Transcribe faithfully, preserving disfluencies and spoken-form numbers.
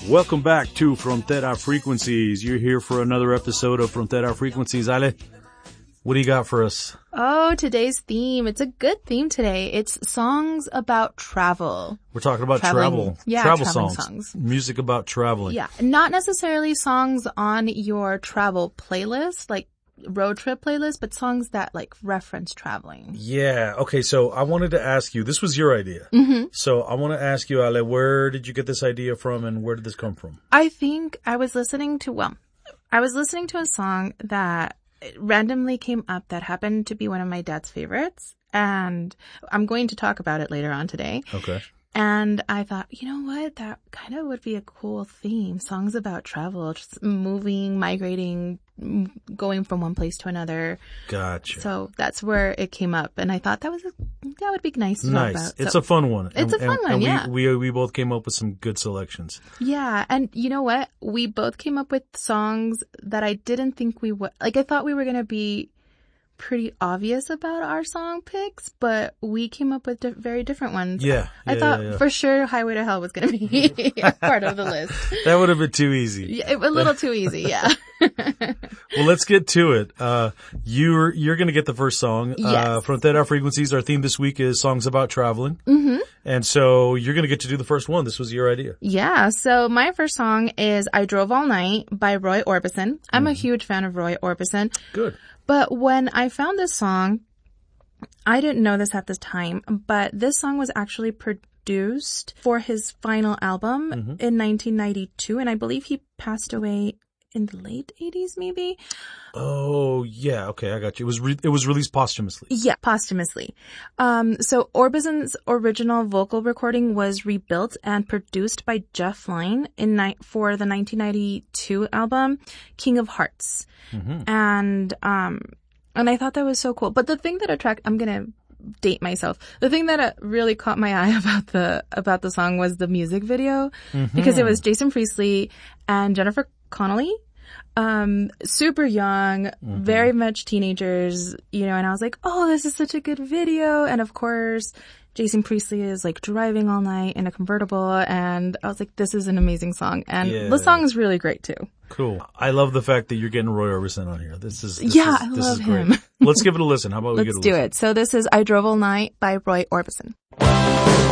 Welcome back to Frontera Frequencies. You're here for another episode of Frontera Frequencies. Ale, what do you got for us? Oh, today's theme. It's a good theme today. It's songs about travel. We're talking about Traveling. travel. Yeah, travel traveling songs. songs. Music about traveling. Yeah, not necessarily songs on your travel playlist, like road trip playlist, but songs that like reference traveling. Yeah. Okay. So I wanted to ask you, this was your idea. Mm-hmm. So I want to ask you, Ale, where did you get this idea from and where did this come from? I think I was listening to, well, I was listening to a song that randomly came up that happened to be one of my dad's favorites. And I'm going to talk about it later on today. Okay. And I thought, you know what? That kind of would be a cool theme. Songs about travel, just moving, migrating, m- going from one place to another. Gotcha. So that's where it came up. And I thought that was, a, that would be nice to Nice. talk about. It's So- a fun one. It's and, a fun and, one, and yeah. we, we, we both came up with some good selections. Yeah. And you know what? We both came up with songs that I didn't think we would, like I thought we were going to be pretty obvious about our song picks, but we came up with di- very different ones. Yeah. I yeah, thought yeah, yeah. for sure Highway to Hell was going to be part of the list. That would have been too easy. Yeah, a little too easy, yeah. Well, let's get to it. Uh, you're, you're gonna get the first song. Yes. Uh, Frontera Frequencies, our theme this week is songs about traveling. Mm-hmm. And so you're gonna get to do the first one. This was your idea. Yeah, so my first song is I Drove All Night by Roy Orbison. I'm a huge fan of Roy Orbison. Good. But when I found this song, I didn't know this at the time, but this song was actually produced for his final album Mm-hmm. in nineteen ninety-two, and I believe he passed away in the late eighties, maybe? Oh, yeah. Okay. I got you. It was, re- it was released posthumously. Yeah, posthumously. Um, so Orbison's original vocal recording was rebuilt and produced by Jeff Lynne in ni- for the nineteen ninety-two album King of Hearts. Mm-hmm. And, um, and I thought that was so cool. But the thing that attracted, I'm gonna date myself. The thing that uh, really caught my eye about the, about the song was the music video. Mm-hmm. Because it was Jason Priestley and Jennifer Connelly. Um, super young, Mm-hmm. very much teenagers, you know, and I was like, oh, this is such a good video. And of course, Jason Priestley is like driving all night in a convertible. And I was like, this is an amazing song. And Yeah. the song is really great too. Cool. I love the fact that you're getting Roy Orbison on here. This is, this Yeah, is, I this love is great. him. Let's give it a listen. How about we Let's give it a do listen? it. So this is I Drove All Night by Roy Orbison.